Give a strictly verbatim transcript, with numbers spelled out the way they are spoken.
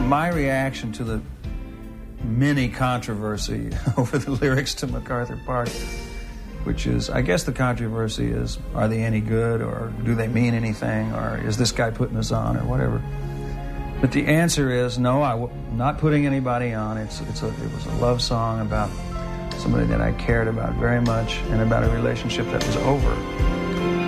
My reaction to the mini controversy over the lyrics to MacArthur Park, which is, I guess the controversy is, are they any good, or do they mean anything, or is this guy putting us on, or whatever. But the answer is no, I'm not putting anybody on. It's, it's a, it was a love song about somebody that I cared about very much and about a relationship that was over.